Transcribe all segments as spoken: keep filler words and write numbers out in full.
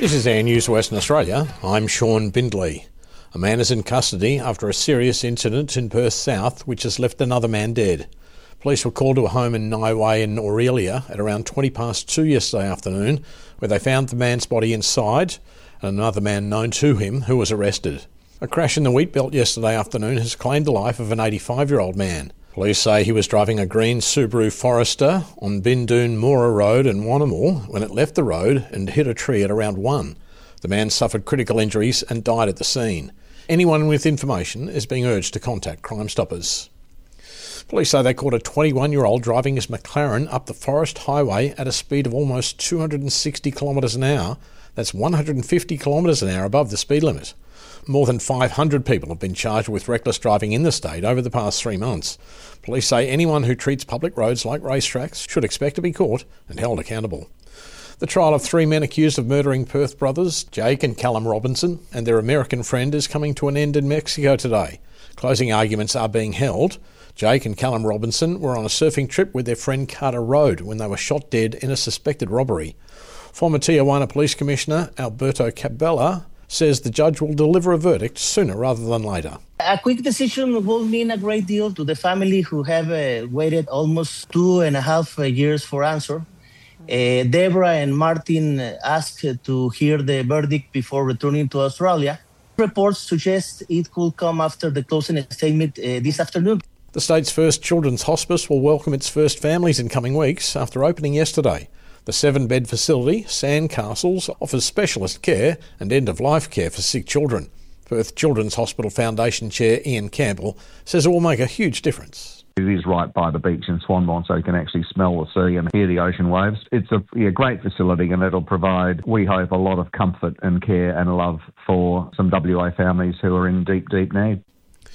This is Air News Western Australia. I'm Sean Bindley. A man is in custody after a serious incident in Perth South which has left another man dead. Police were called to a home in Niway in Aurelia at around twenty past two yesterday afternoon, where they found the man's body inside and another man known to him who was arrested. A crash in the wheat belt yesterday afternoon has claimed the life of an eighty-five-year-old man. Police say he was driving a green Subaru Forester on Bindoon Moora Road in Wannamal when it left the road and hit a tree at around one. The man suffered critical injuries and died at the scene. Anyone with information is being urged to contact Crime Stoppers. Police say they caught a twenty-one-year-old driving his McLaren up the Forest Highway at a speed of almost two hundred sixty kilometres an hour. That's one hundred fifty kilometres an hour above the speed limit. More than five hundred people have been charged with reckless driving in the state over the past three months. Police say anyone who treats public roads like racetracks should expect to be caught and held accountable. The trial of three men accused of murdering Perth brothers, Jake and Callum Robinson, and their American friend is coming to an end in Mexico today. Closing arguments are being held. Jake and Callum Robinson were on a surfing trip with their friend Carter Road when they were shot dead in a suspected robbery. Former Tijuana Police Commissioner Alberto Cabela says the judge will deliver a verdict sooner rather than later. A quick decision will mean a great deal to the family who have uh, waited almost two and a half uh, years for answer. Uh, Deborah and Martin asked to hear the verdict before returning to Australia. Reports suggest it could come after the closing statement uh, this afternoon. The state's first children's hospice will welcome its first families in coming weeks after opening yesterday. The seven-bed facility, Sandcastles, offers specialist care and end-of-life care for sick children. Perth Children's Hospital Foundation Chair Ian Campbell says it will make a huge difference. It is right by the beach in Swanbourne, so you can actually smell the sea and hear the ocean waves. It's a yeah, great facility, and it'll provide, we hope, a lot of comfort and care and love for some W A families who are in deep, deep need.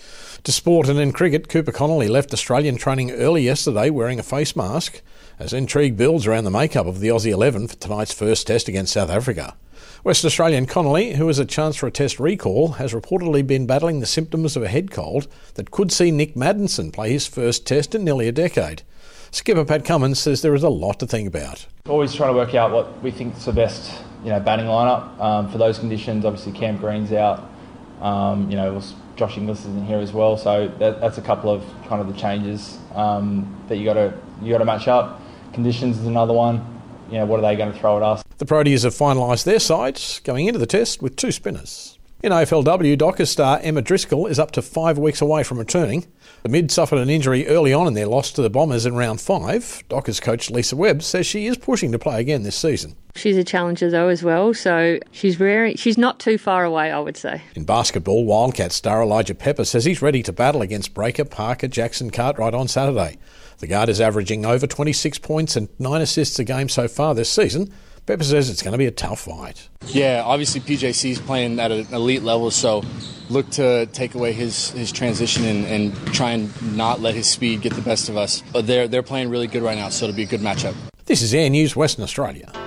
To sport and in cricket, Cooper Connolly left Australian training early yesterday wearing a face mask as intrigue builds around the makeup of the Aussie eleven for tonight's first test against South Africa. West Australian Connolly, who has a chance for a test recall, has reportedly been battling the symptoms of a head cold that could see Nick Maddinson play his first test in nearly a decade. Skipper Pat Cummins says there is a lot to think about. Always trying to work out what we think is the best, you know, batting lineup um, for those conditions. Obviously, Cam Green's out. Um, you know, Josh Inglis isn't here as well, so that, that's a couple of kind of the changes um, that you got to you got to match up. Conditions is another one. You know, what are they going to throw at us? The Proteas have finalised their sides going into the test with two spinners. In A F L W, Dockers star Emma Driscoll is up to five weeks away from returning. The mid suffered an injury early on in their loss to the Bombers in round five. Dockers coach Lisa Webb says she is pushing to play again this season. She's a challenger though as well, so she's very she's not too far away, I would say. In basketball, Wildcat star Elijah Pepper says he's ready to battle against Breaker, Parker, Jackson, Cartwright on Saturday. The guard is averaging over twenty-six points and nine assists a game so far this season. Pepper says it's going to be a tough fight. Yeah, obviously P J C's playing at an elite level, so look to take away his, his transition and, and try and not let his speed get the best of us. But they're, they're playing really good right now, so it'll be a good matchup. This is Air News Western Australia.